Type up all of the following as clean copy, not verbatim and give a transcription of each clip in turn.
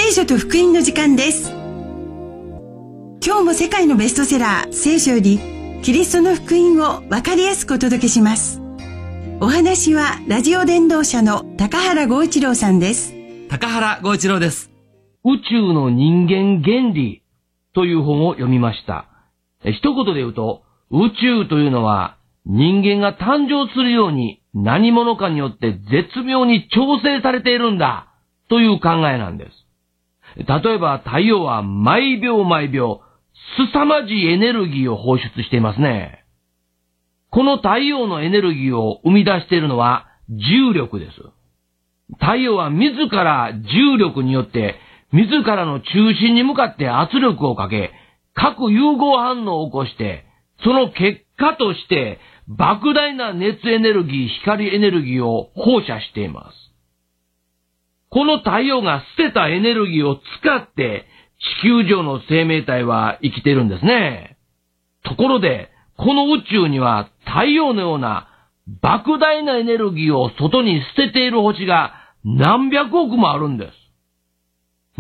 聖書と福音の時間です。今日も世界のベストセラー聖書よりキリストの福音を分かりやすくお届けします。お話はラジオ伝道者の高原剛一郎さんです。 高原剛一郎です。宇宙の人間原理という本を読みました。一言で言うと、宇宙というのは人間が誕生するように何者かによって絶妙に調整されているんだという考えなんです。例えば太陽は毎秒毎秒凄まじいエネルギーを放出していますね。この太陽のエネルギーを生み出しているのは重力です。太陽は自ら重力によって自らの中心に向かって圧力をかけ、核融合反応を起こして、その結果として莫大な熱エネルギー、光エネルギーを放射しています。この太陽が捨てたエネルギーを使って地球上の生命体は生きているんですね。ところで、この宇宙には太陽のような莫大なエネルギーを外に捨てている星が何百億もあるんです。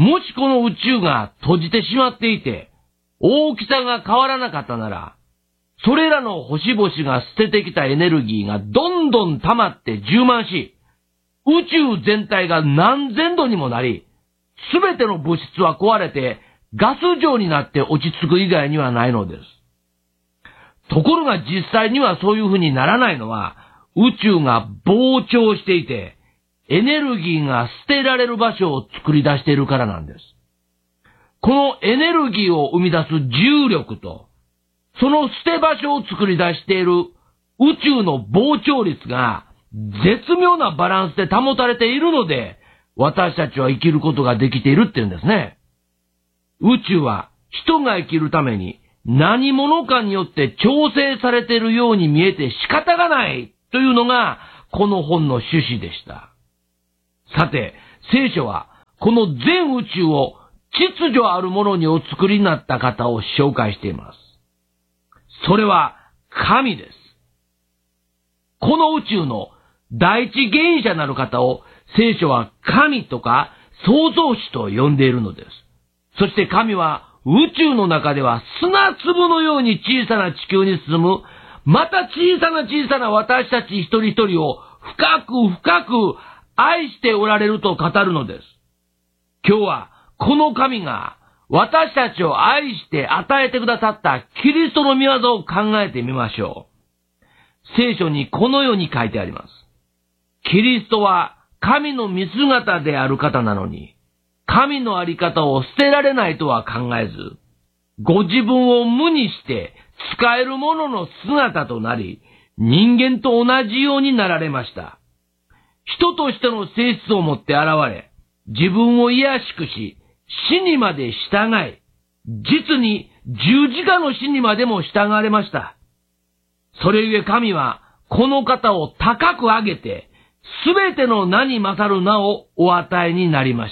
もしこの宇宙が閉じてしまっていて、大きさが変わらなかったなら、それらの星々が捨ててきたエネルギーがどんどん溜まって充満し、宇宙全体が何千度にもなり、すべての物質は壊れてガス状になって落ち着く以外にはないのです。ところが実際にはそういうふうにならないのは、宇宙が膨張していて、エネルギーが捨てられる場所を作り出しているからなんです。このエネルギーを生み出す重力と、その捨て場所を作り出している宇宙の膨張率が絶妙なバランスで保たれているので、私たちは生きることができているっていうんですね。宇宙は人が生きるために何者かによって調整されているように見えて仕方がないというのがこの本の趣旨でした。さて、聖書はこの全宇宙を秩序あるものにお作りになった方を紹介しています。それは神です。この宇宙の第一原因者なる方を聖書は神とか創造主と呼んでいるのです。そして神は宇宙の中では砂粒のように小さな地球に住む、また小さな私たち一人一人を深く深く愛しておられると語るのです。今日はこの神が私たちを愛して与えてくださったキリストの御業を考えてみましょう。聖書にこのように書いてあります。キリストは神の見姿である方なのに、神のあり方を捨てられないとは考えず、ご自分を無にして使えるものの姿となり、人間と同じようになられました。人としての性質を持って現れ、自分を卑しくし、死にまで従い、実に十字架の死にまでも従われました。それゆえ神はこの方を高く上げて、すべての名に勝る名をお与えになりました。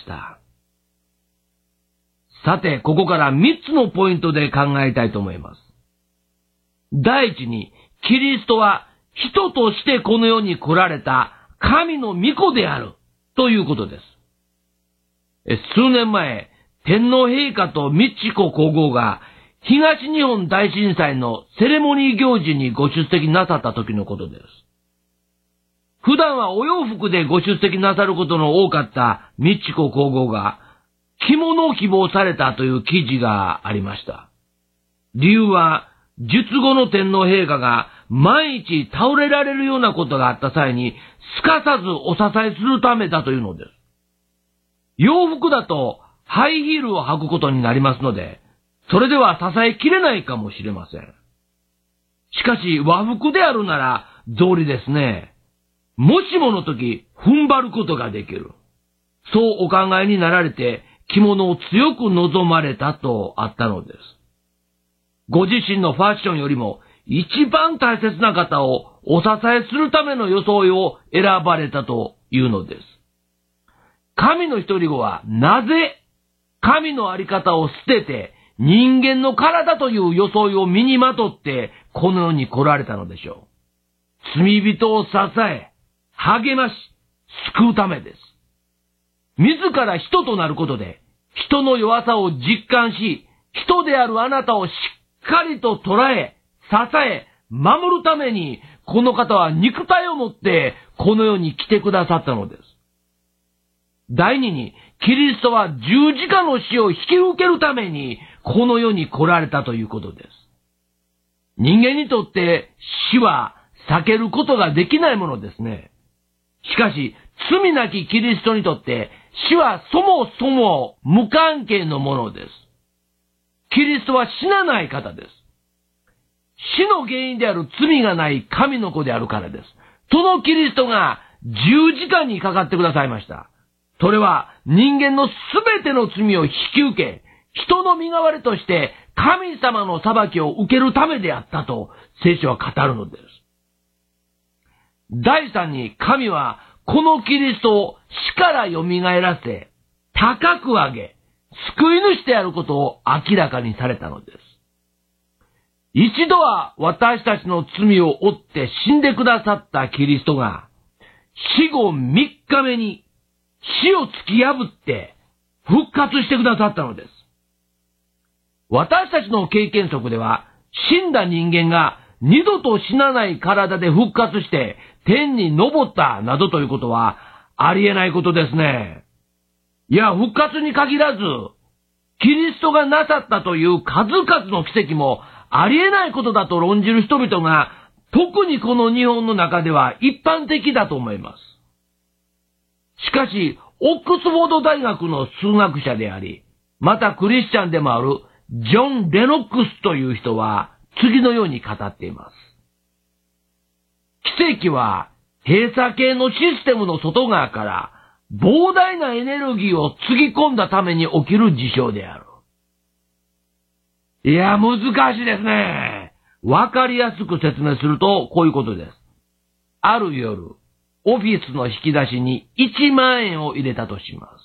さて、ここから3つのポイントで考えたいと思います。第一に、キリストは人としてこの世に来られた神の御子であるということです。数年前、天皇陛下と美智子皇后が東日本大震災のセレモニー行事にご出席なさった時のことです。普段はお洋服でご出席なさることの多かった美智子皇后が着物を希望されたという記事がありました。理由は、術後の天皇陛下が万一倒れられるようなことがあった際にすかさずお支えするためだというのです。洋服だとハイヒールを履くことになりますので、それでは支えきれないかもしれません。しかし和服であるなら道理ですね。もしもの時踏ん張ることができる。そうお考えになられて着物を強く望まれたとあったのです。ご自身のファッションよりも一番大切な方をお支えするための装いを選ばれたというのです。神の一人子はなぜ神のあり方を捨てて人間の体という装いを身にまとってこの世に来られたのでしょう。罪人を支え、励まし、救うためです。自ら人となることで人の弱さを実感し、人であるあなたをしっかりと捉え、支え、守るために、この方は肉体を持ってこの世に来てくださったのです。第二に、キリストは十字架の死を引き受けるためにこの世に来られたということです。人間にとって死は避けることができないものですね。しかし、罪なきキリストにとって死はそもそも無関係のものです。キリストは死なない方です。死の原因である罪がない神の子であるからです。そのキリストが十字架にかかってくださいました。それは人間のすべての罪を引き受け、人の身代わりとして神様の裁きを受けるためであったと聖書は語るのです。第三に、神はこのキリストを死から蘇らせ、高く上げ、救い主であることを明らかにされたのです。一度は私たちの罪を負って死んでくださったキリストが、死後3日目に死を突き破って復活してくださったのです。私たちの経験則では、死んだ人間が二度と死なない体で復活して天に昇ったなどということはありえないことですね。いや、復活に限らず、キリストがなさったという数々の奇跡もありえないことだと論じる人々が、特にこの日本の中では一般的だと思います。しかし、オックスフォード大学の数学者であり、またクリスチャンでもあるジョン・レノックスという人は次のように語っています。奇跡は閉鎖系のシステムの外側から膨大なエネルギーをつぎ込んだために起きる事象である。いや、難しいですね。わかりやすく説明するとこういうことです。ある夜、オフィスの引き出しに1万円を入れたとします。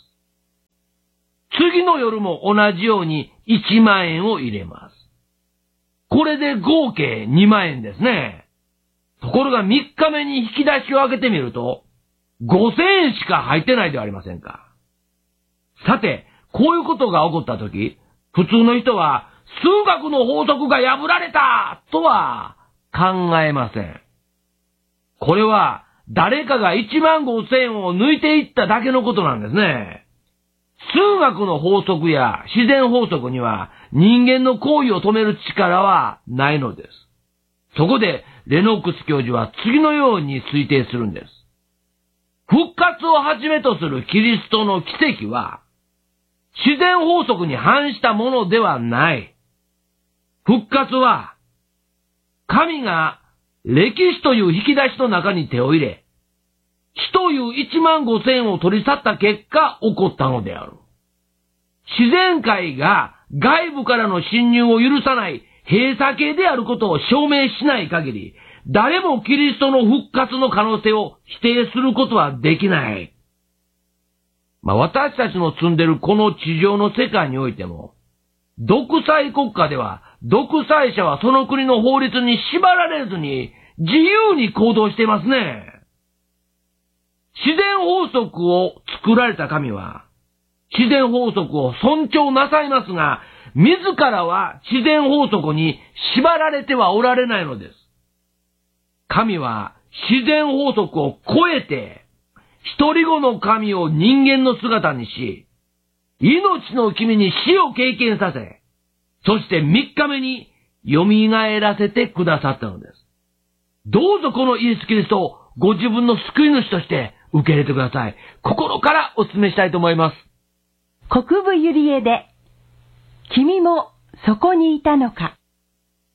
次の夜も同じように1万円を入れます。これで合計2万円ですね。ところが3日目に引き出しを開けてみると、5000円しか入ってないではありませんか。さて、こういうことが起こったとき、普通の人は数学の法則が破られたとは考えません。これは誰かが1万5000円を抜いていっただけのことなんですね。数学の法則や自然法則には人間の行為を止める力はないのです。そこでレノックス教授は次のように推定するんです。復活をはじめとするキリストの奇跡は自然法則に反したものではない。復活は神が歴史という引き出しの中に手を入れ、死という1万5000円を取り去った結果起こったのである。自然界が外部からの侵入を許さない閉鎖系であることを証明しない限り、誰もキリストの復活の可能性を否定することはできない。私たちの住んでいるこの地上の世界においても、独裁国家では独裁者はその国の法律に縛られずに自由に行動していますね。自然法則を作られた神は、自然法則を尊重なさいますが、自らは自然法則に縛られてはおられないのです。神は自然法則を超えて、一人子の神を人間の姿にし、命の君に死を経験させ、そして3日目に蘇らせてくださったのです。どうぞこのイエス・キリストをご自分の救い主として受け入れてください。心からお勧めしたいと思います。 国分ゆりえで、君もそこにいたのか。